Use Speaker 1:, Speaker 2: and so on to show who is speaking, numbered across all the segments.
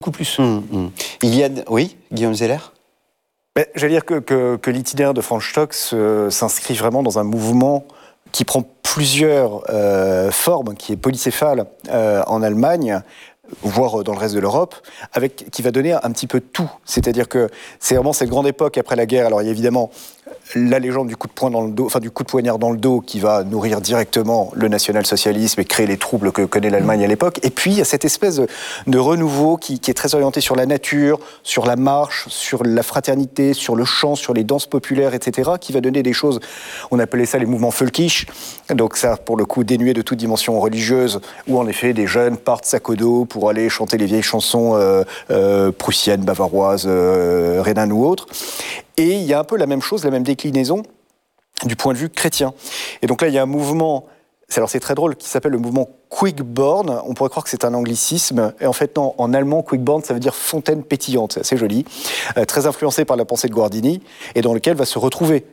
Speaker 1: beaucoup plus.
Speaker 2: Il y a... Oui, Guillaume Zeller ?
Speaker 3: J'allais dire que l'itinéraire de Franz Stock s'inscrit vraiment dans un mouvement qui prend plusieurs formes, qui est polycéphale en Allemagne, voire dans le reste de l'Europe, qui va donner un petit peu tout. C'est-à-dire que c'est vraiment cette grande époque après la guerre. Alors il y a évidemment la légende du coup de poing dans le dos, enfin du coup de poignard dans le dos, qui va nourrir directement le national-socialisme et créer les troubles que connaît l'Allemagne à l'époque. Et puis il y a cette espèce de renouveau qui est très orienté sur la nature, sur la marche, sur la fraternité, sur le chant, sur les danses populaires, etc., qui va donner des choses, on appelait ça les mouvements völkisch, donc ça pour le coup dénué de toute dimension religieuse, où en effet des jeunes partent sac au dos pour aller chanter les vieilles chansons prussiennes, bavaroises, rhénanes ou autres. Et il y a un peu la même chose, la même déclinaison du point de vue chrétien. Et donc là, il y a un mouvement, alors c'est très drôle, qui s'appelle le mouvement Quickborn. On pourrait croire que c'est un anglicisme. Et en fait, non, en allemand, Quickborn, ça veut dire fontaine pétillante. C'est assez joli. Très influencé par la pensée de Guardini, et dans lequel va se retrouver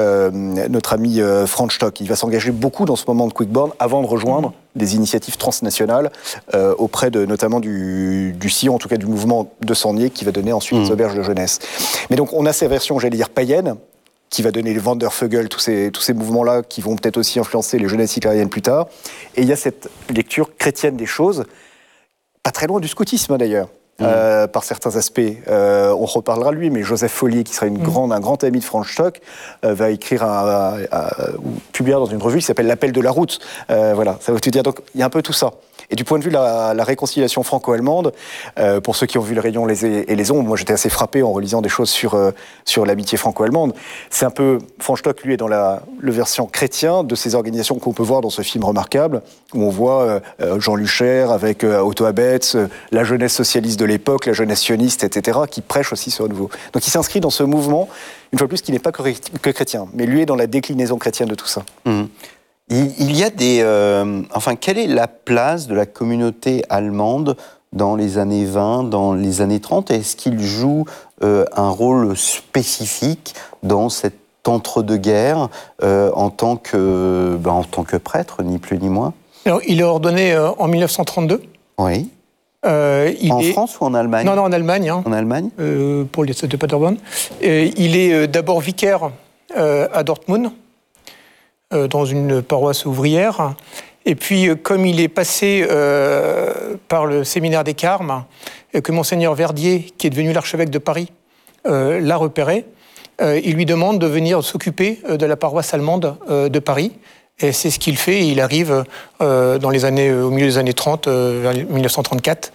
Speaker 3: notre ami Franz Stock. Il va s'engager beaucoup dans ce moment de Quickborn avant de rejoindre des initiatives transnationales auprès de, notamment du sillon, en tout cas du mouvement de Sangnier, qui va donner ensuite les auberges de jeunesse. Mais donc, on a ces versions, j'allais dire, païennes, qui va donner les Wandervögel, tous ces mouvements-là qui vont peut-être aussi influencer les jeunesses hitlériennes plus tard. Et il y a cette lecture chrétienne des choses, pas très loin du scoutisme d'ailleurs, par certains aspects. On reparlera de lui, mais Joseph Follier, qui sera un grand ami de Franz Stock, va écrire ou publier dans une revue qui s'appelle L'Appel de la route. Voilà, ça veut te dire. Donc il y a un peu tout ça. Et du point de vue de la réconciliation franco-allemande, pour ceux qui ont vu Le Rayon et les ombres, moi j'étais assez frappé en relisant des choses sur l'amitié franco-allemande. C'est un peu, Franz Stock lui est dans le versant chrétien de ces organisations qu'on peut voir dans ce film remarquable, où on voit Jean Lucher avec Otto Abetz, la jeunesse socialiste de l'époque, la jeunesse sioniste, etc., qui prêche aussi ce renouveau. Donc il s'inscrit dans ce mouvement, une fois de plus, qui n'est pas que chrétien, mais lui est dans la déclinaison chrétienne de tout ça.
Speaker 2: Il y a des... quelle est la place de la communauté allemande dans les années 20, dans les années 30 ? Est-ce qu'il joue un rôle spécifique dans cet entre-deux-guerres en tant que prêtre, ni plus ni moins ?
Speaker 1: Alors, il est ordonné en 1932.
Speaker 2: Oui. France ou en Allemagne ?
Speaker 1: Non, en Allemagne.
Speaker 2: En Allemagne ?
Speaker 1: Pour le diocèse de Paderborn. Il est d'abord vicaire à Dortmund, dans une paroisse ouvrière. Et puis, comme il est passé par le séminaire des Carmes, et que Monseigneur Verdier, qui est devenu l'archevêque de Paris, l'a repéré, il lui demande de venir s'occuper de la paroisse allemande de Paris. Et c'est ce qu'il fait. Il arrive au milieu des années 30, vers 1934,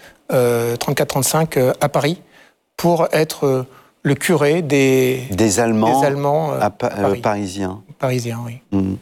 Speaker 1: 34-35, à Paris, pour être le curé des Allemands
Speaker 2: parisiens.
Speaker 1: Parisiens, oui.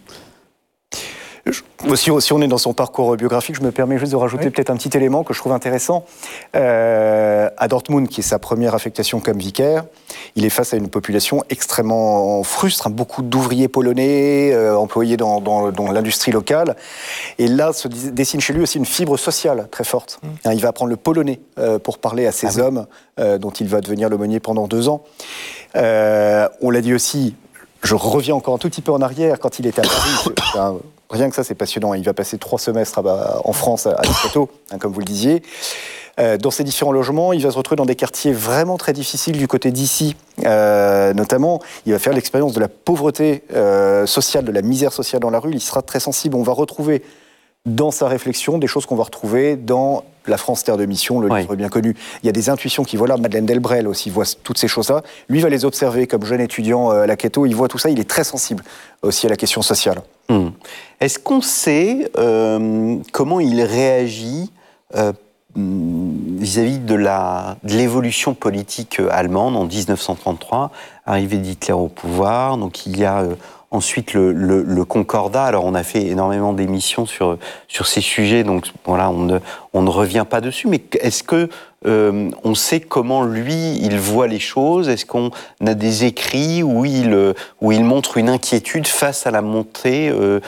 Speaker 3: Si on est dans son parcours biographique, je me permets juste de rajouter peut-être un petit élément que je trouve intéressant. À Dortmund, qui est sa première affectation comme vicaire, il est face à une population extrêmement frustre, beaucoup d'ouvriers polonais employés dans l'industrie locale. Et là se dessine chez lui aussi une fibre sociale très forte. Il va apprendre le polonais pour parler à ces hommes dont il va devenir l'aumônier pendant 2 ans. On l'a dit aussi, je reviens encore un tout petit peu en arrière, quand il était à Paris, rien que ça c'est passionnant, il va passer 3 semestres en France, à Château, comme vous le disiez. Dans ces différents logements, il va se retrouver dans des quartiers vraiment très difficiles du côté d'ici. Notamment, il va faire l'expérience de la pauvreté sociale, de la misère sociale dans la rue. Il sera très sensible. On va retrouver dans sa réflexion des choses qu'on va retrouver dans La France, terre de mission, le livre bien connu. Il y a des intuitions qui voient là. Madeleine Delbrel aussi voit toutes ces choses-là. Lui va les observer comme jeune étudiant à la Château. Il voit tout ça. Il est très sensible aussi à la question sociale.
Speaker 2: Est-ce qu'on sait comment il réagit vis-à-vis de l'évolution politique allemande en 1933, arrivée d'Hitler au pouvoir? Donc il y a ensuite le Concordat. Alors on a fait énormément d'émissions sur ces sujets, donc voilà, on ne revient pas dessus. Mais est-ce que on sait comment lui il voit les choses? Est-ce qu'on a des écrits où il montre une inquiétude face à la montée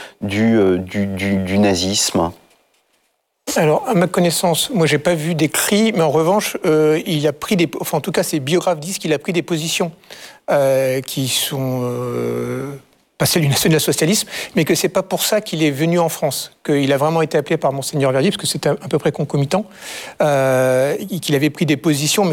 Speaker 2: du nazisme?
Speaker 1: Alors, à ma connaissance, moi, j'ai pas vu d'écrit, mais en revanche, il a pris en tout cas, ses biographes disent qu'il a pris des positions qui sont pas celle du national-socialisme, mais que c'est pas pour ça qu'il est venu en France, qu'il a vraiment été appelé par Monseigneur Verdier, parce que c'était à peu près concomitant, qu'il avait pris des positions, mais